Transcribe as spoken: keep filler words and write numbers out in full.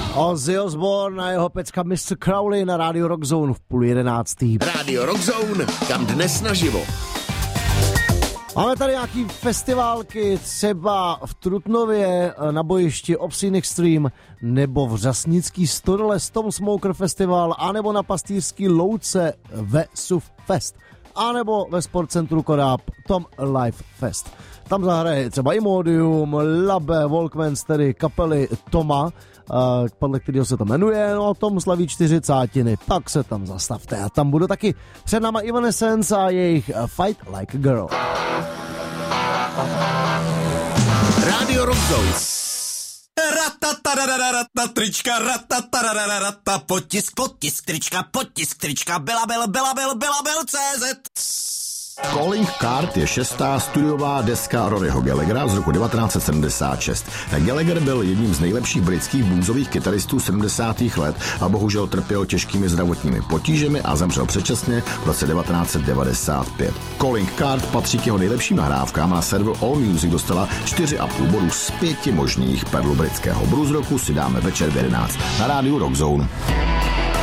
Ozzy Osbourne a jeho pecka mister Crowley na rádiu Rock Zone v půl jedenáctý. Rádio Rock Zone, kam dnes naživo. Máme tady nějaký festivalky, třeba v Trutnově na bojišti Obscene Extreme, nebo v Řasnický Stodole Stone Smoker Festival, anebo na Pastýřský Louce ve Suv Fest, anebo ve Sportcentru Kodáb Tom Live Fest. Tam zahraje třeba Imodium, Labe, Walkmans, tedy kapely Toma, podle kterého se to jmenuje, no a Tom slaví čtyřicátiny, tak se tam zastavte. A tam budu taky před náma Evanescence a jejich Fight Like a Girl. Rádio Rock Zone. Ratatarararata, trička, ratatarararata, potisk, potisk, trička, potisk, trička, Belabel, Belabel, Belabel, C Z. Calling Card je šestá studiová deska Roryho Gallaghera z roku devatenáct set sedmdesát šest. Gallagher byl jedním z nejlepších britských bluesových kytaristů sedmdesátých let a bohužel trpěl těžkými zdravotními potížemi a zemřel předčasně v roce devatenáct set devadesát pět. Calling Card patří k jeho nejlepším nahrávkám a server AllMusic dostala čtyři a půl bodů z pěti možných. Perlu britského blues roku si dáme večer v jedenáct na rádiu Rock Zone.